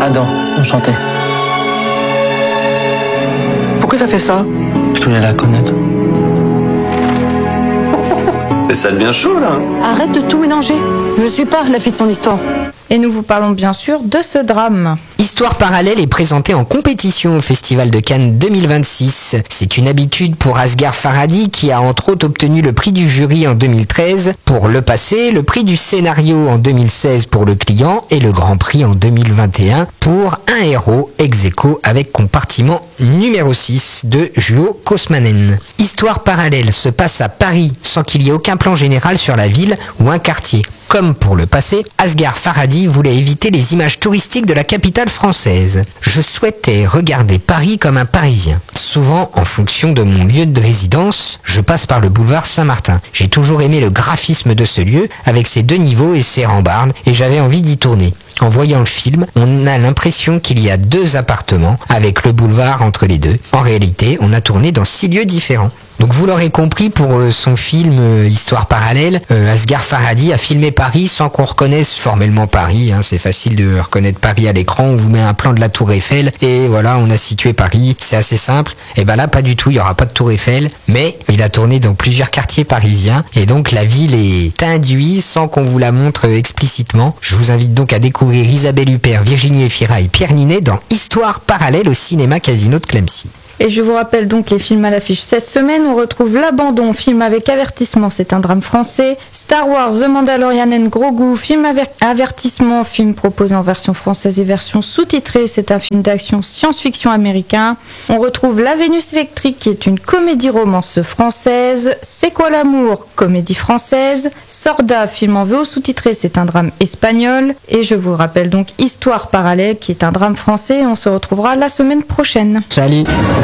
Adam, enchanté. Pourquoi t'as fait ça? Je voulais la connaître. Et ça devient chaud là. Arrête de tout mélanger. Je suis pas la fille de son histoire. Et nous vous parlons bien sûr de ce drame. Histoire parallèle est présentée en compétition au Festival de Cannes 2026. C'est une habitude pour Asghar Farhadi qui a entre autres obtenu le prix du jury en 2013 pour Le Passé, le prix du scénario en 2016 pour Le Client et le Grand Prix en 2021 pour Un héros ex aequo avec compartiment numéro 6 de Juho Kosmanen. Histoire parallèle se passe à Paris sans qu'il y ait aucun plan général sur la ville ou un quartier. Comme pour Le Passé, Asghar Farhadi voulait éviter les images touristiques de la capitale française. Je souhaitais regarder Paris comme un Parisien. Souvent, en fonction de mon lieu de résidence, je passe par le boulevard Saint-Martin. J'ai toujours aimé le graphisme de ce lieu, avec ses 2 niveaux et ses rambardes, et j'avais envie d'y tourner. En voyant le film, on a l'impression qu'il y a 2 appartements, avec le boulevard entre les deux. En réalité, on a tourné dans 6 lieux différents. Donc vous l'aurez compris, pour son film Histoire parallèle, Asghar Farhadi a filmé Paris sans qu'on reconnaisse formellement Paris. C'est facile de reconnaître Paris à l'écran, on vous met un plan de la Tour Eiffel et voilà, on a situé Paris, c'est assez simple. Et ben là, pas du tout, il n'y aura pas de Tour Eiffel, mais il a tourné dans plusieurs quartiers parisiens et donc la ville est induite sans qu'on vous la montre explicitement. Je vous invite donc à découvrir Isabelle Huppert, Virginie Efira et Pierre Ninet dans Histoire parallèle au cinéma Casino de Clamecy. Et je vous rappelle donc les films à l'affiche cette semaine. On retrouve L'Abandon, film avec avertissement, c'est un drame français. Star Wars, The Mandalorian and Grogu, film avec avertissement, film proposé en version française et version sous-titrée, c'est un film d'action science-fiction américain. On retrouve La Vénus électrique, qui est une comédie-romance française. C'est quoi l'amour, comédie française. Sorda, film en VO sous-titré, c'est un drame espagnol. Et je vous le rappelle donc Histoire parallèle, qui est un drame français. On se retrouvera la semaine prochaine. Salut.